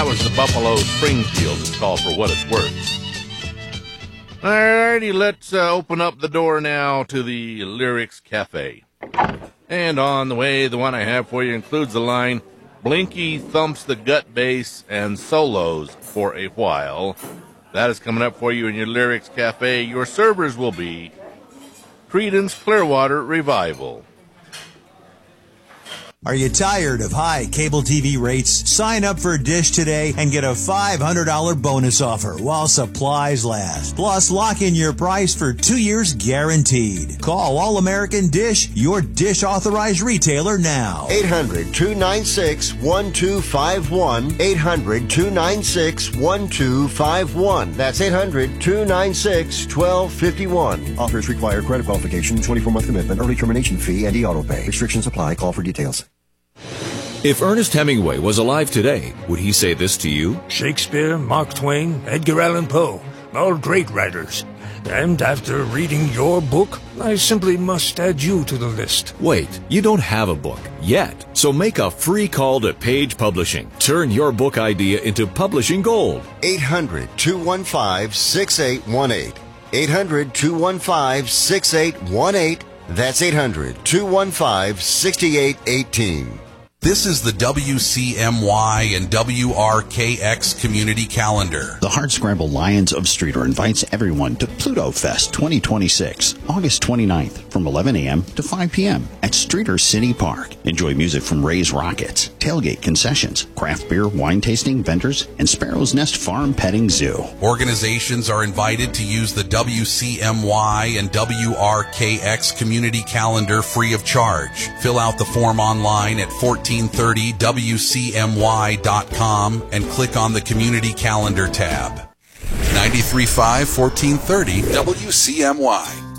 That was the Buffalo Springfield. It's called For What It's Worth. Alrighty, let's open up the door now to the Lyrics Cafe. And on the way, the one I have for you includes the line, Blinky thumps the gut bass and solos for a while. That is coming up for you in your Lyrics Cafe. Your servers will be Creedence Clearwater Revival. Are you tired of high cable TV rates? Sign up for Dish today and get a $500 bonus offer while supplies last. Plus, lock in your price for 2 years guaranteed. Call All-American Dish, your Dish authorized retailer now. 800-296-1251. 800-296-1251. That's 800-296-1251. Offers require credit qualification, 24-month commitment, early termination fee, and e-auto pay. Restrictions apply. Call for details. If Ernest Hemingway was alive today, would he say this to you? Shakespeare, Mark Twain, Edgar Allan Poe, all great writers. And after reading your book, I simply must add you to the list. Wait, you don't have a book yet. So make a free call to Page Publishing. Turn your book idea into publishing gold. 800-215-6818. 800-215-6818. That's 800-215-6818. This is the WCMY and WRKX Community Calendar. The Hardscrabble Lions of Streator invites everyone to Pluto Fest 2026, August 29th from 11 a.m. to 5 p.m. at Streator City Park. Enjoy music from Ray's Rockets, tailgate concessions, craft beer, wine tasting, vendors, and Sparrow's Nest Farm Petting Zoo. Organizations are invited to use the WCMY and WRKX Community Calendar free of charge. Fill out the form online at 1430WCMY.com and click on the Community Calendar tab. 93.5 1430 WCMY.